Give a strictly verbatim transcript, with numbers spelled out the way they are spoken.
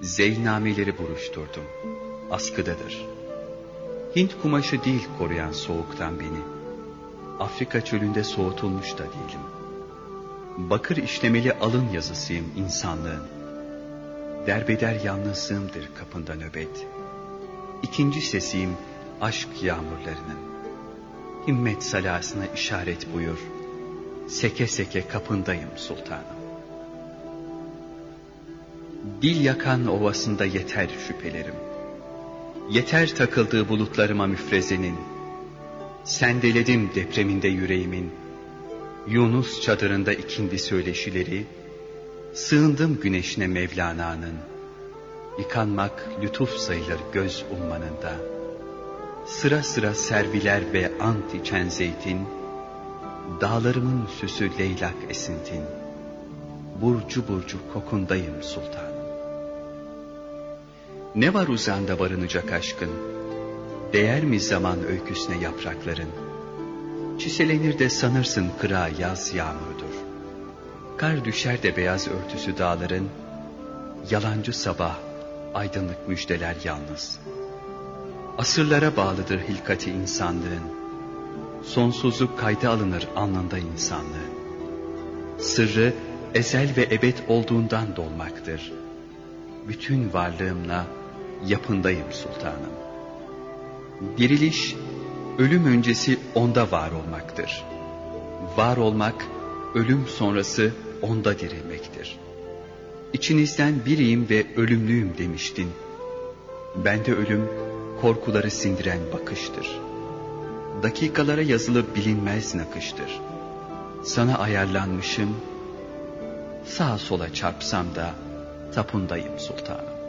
Zeynameleri buruşturdum. Askıdadır. Hint kumaşı değil koruyan soğuktan beni. Afrika çölünde soğutulmuş da değilim. Bakır işlemeli alın yazısıyım insanlığın. Derbeder yalnızlığımdır kapında nöbet. İkinci sesiyim aşk yağmurlarının. Himmet salasına işaret buyur. Seke seke kapındayım sultanım. Dil yakan ovasında yeter şüphelerim. Yeter takıldığı bulutlarıma müfrezenin. Sendeledim depreminde yüreğimin. Yunus çadırında ikindi söyleşileri. Sığındım güneşine Mevlana'nın. Yıkanmak lütuf sayılır göz ummanında. Sıra sıra serviler ve ant içen zeytin. Dağlarımın süsü leylak esintin. Burcu burcu kokundayım sultanım. Ne var uzağında barınacak aşkın? Değer mi zaman öyküsüne yaprakların? Çiselenir de sanırsın kıra yaz yağmurdur. Kar düşer de beyaz örtüsü dağların. Yalancı sabah, aydınlık müjdeler yalnız. Asırlara bağlıdır hilkati insanlığın. Sonsuzluk kayda alınır alnında insanlığın. Sırrı ezel ve ebed olduğundan dolmaktır. Bütün varlığımla yapındayım sultanım. Diriliş, ölüm öncesi onda var olmaktır. Var olmak, ölüm sonrası onda dirilmektir. İçinizden biriyim ve ölümlüyüm demiştin. Bende ölüm, korkuları sindiren bakıştır. Dakikalara yazılı bilinmez nakıştır. Sana ayarlanmışım, sağa sola çarpsam da tapundayım sultanım.